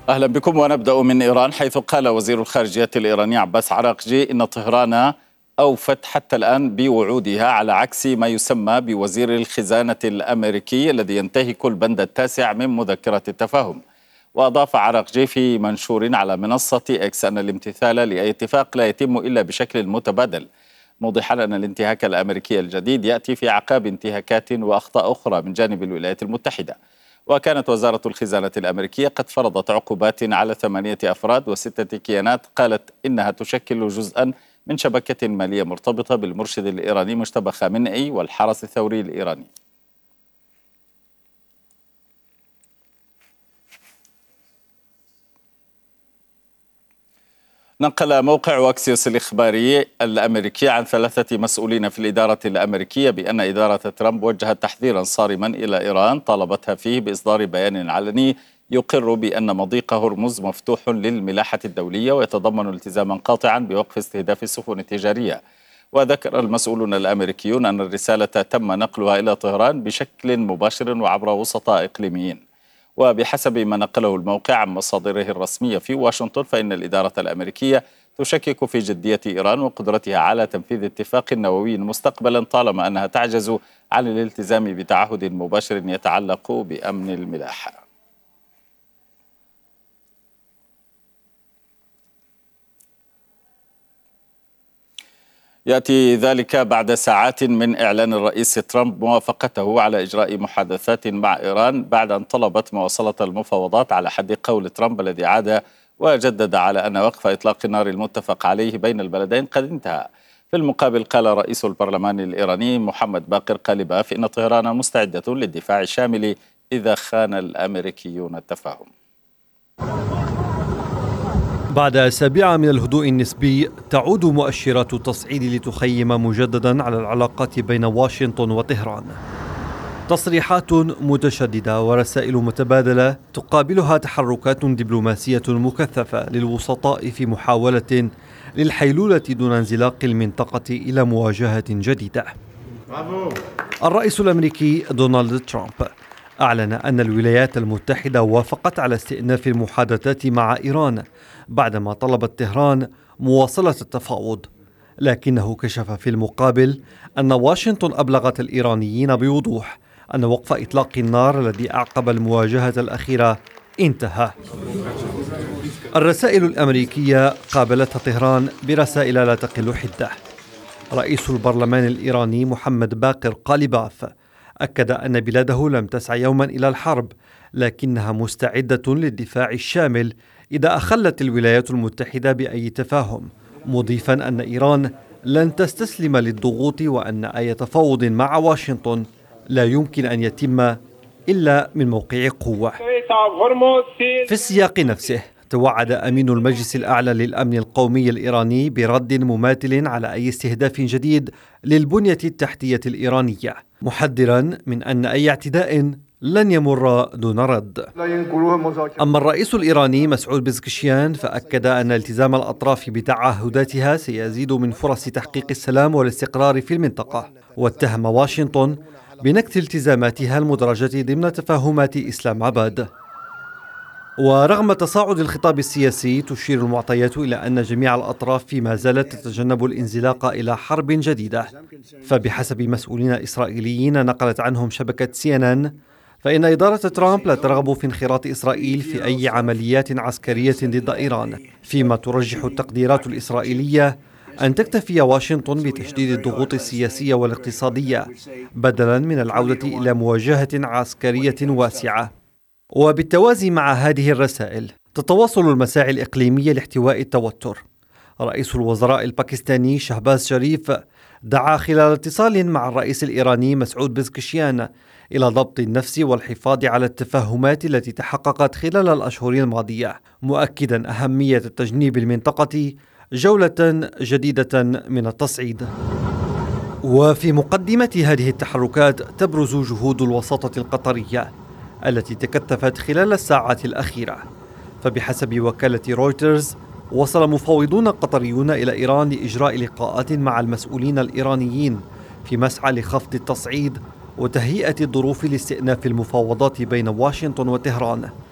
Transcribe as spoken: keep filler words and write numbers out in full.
أهلا بكم، ونبدأ من إيران، حيث قال وزير الخارجية الإيراني عباس عراقجي إن طهران أوفت حتى الآن بوعودها، على عكس ما يسمى بوزير الخزانة الأمريكي الذي ينتهك البند التاسع من مذكرة التفاهم. وأضاف عراقجي في منشور على منصة إكس أن الامتثال لأي اتفاق لا يتم إلا بشكل متبادل، موضحا أن الانتهاك الأمريكي الجديد يأتي في أعقاب انتهاكات وأخطاء أخرى من جانب الولايات المتحدة. وكانت وزارة الخزانة الأمريكية قد فرضت عقوبات على ثمانية أفراد وستة كيانات قالت إنها تشكل جزءا من شبكة مالية مرتبطة بالمرشد الإيراني مجتبى خامنئي والحرس الثوري الإيراني. نقل موقع واكسيوس الإخباري الأمريكي عن ثلاثة مسؤولين في الإدارة الأمريكية بأن إدارة ترامب وجهت تحذيرا صارما إلى إيران طالبتها فيه بإصدار بيان علني يقر بأن مضيق هرمز مفتوح للملاحة الدولية ويتضمن التزاما قاطعا بوقف استهداف السفن التجارية. وذكر المسؤولون الأمريكيون أن الرسالة تم نقلها إلى طهران بشكل مباشر وعبر وسطاء إقليميين. وبحسب ما نقله الموقع عن مصادره الرسمية في واشنطن، فإن الإدارة الأمريكية تشكك في جدية إيران وقدرتها على تنفيذ اتفاق نووي مستقبلا، طالما أنها تعجز عن الالتزام بتعهد مباشر يتعلق بأمن الملاحة. يأتي ذلك بعد ساعات من إعلان الرئيس ترامب موافقته على إجراء محادثات مع إيران بعد أن طلبت مواصلة المفاوضات، على حد قول ترامب الذي عاد وجدد على أن وقف إطلاق النار المتفق عليه بين البلدين قد انتهى. في المقابل قال رئيس البرلمان الإيراني محمد باقر قالباف إن طهران مستعدة للدفاع الشامل إذا خان الأمريكيون التفاهم. بعد أسابيع من الهدوء النسبي تعود مؤشرات التصعيد لتخيم مجددا على العلاقات بين واشنطن وطهران. تصريحات متشددة ورسائل متبادلة تقابلها تحركات دبلوماسية مكثفة للوسطاء في محاولة للحيلولة دون انزلاق المنطقة إلى مواجهة جديدة. الرئيس الأمريكي دونالد ترامب أعلن أن الولايات المتحدة وافقت على استئناف المحادثات مع إيران بعدما طلبت طهران مواصلة التفاوض، لكنه كشف في المقابل أن واشنطن أبلغت الإيرانيين بوضوح أن وقف إطلاق النار الذي أعقب المواجهة الأخيرة انتهى. الرسائل الأمريكية قابلتها طهران برسائل لا تقل حدة. رئيس البرلمان الإيراني محمد باقر قالباف أكد أن بلاده لم تسعى يوما إلى الحرب، لكنها مستعدة للدفاع الشامل إذا أخلت الولايات المتحدة بأي تفاهم، مضيفا أن إيران لن تستسلم للضغوط وأن أي تفاوض مع واشنطن لا يمكن أن يتم إلا من موقع قوة. في السياق نفسه توعد أمين المجلس الأعلى للأمن القومي الإيراني برد مماثل على أي استهداف جديد للبنية التحتية الإيرانية، محذرا من أن أي اعتداء لن يمر دون رد. أما الرئيس الإيراني مسعود بزكشيان فأكد أن التزام الأطراف بتعهداتها سيزيد من فرص تحقيق السلام والاستقرار في المنطقة، واتهم واشنطن بنكث التزاماتها المدرجة ضمن تفاهمات إسلام آباد. ورغم تصاعد الخطاب السياسي تشير المعطيات إلى أن جميع الأطراف ما زالت تتجنب الانزلاق إلى حرب جديدة. فبحسب مسؤولين إسرائيليين نقلت عنهم شبكة سي إن إن، فإن إدارة ترامب لا ترغب في انخراط إسرائيل في أي عمليات عسكرية ضد إيران، فيما ترجح التقديرات الإسرائيلية أن تكتفي واشنطن بتشديد الضغوط السياسية والاقتصادية بدلا من العودة إلى مواجهة عسكرية واسعة. وبالتوازي مع هذه الرسائل تتواصل المساعي الإقليمية لاحتواء التوتر. رئيس الوزراء الباكستاني شهباز شريف دعا خلال اتصال مع الرئيس الإيراني مسعود بزكشيان إلى ضبط النفس والحفاظ على التفاهمات التي تحققت خلال الأشهر الماضية، مؤكدا أهمية تجنيب المنطقة جولة جديدة من التصعيد. وفي مقدمة هذه التحركات تبرز جهود الوساطة القطرية التي تكثفت خلال الساعات الأخيرة. فبحسب وكالة رويترز وصل مفاوضون قطريون إلى إيران لإجراء لقاءات مع المسؤولين الإيرانيين في مسعى لخفض التصعيد وتهيئة الظروف لاستئناف المفاوضات بين واشنطن وطهران.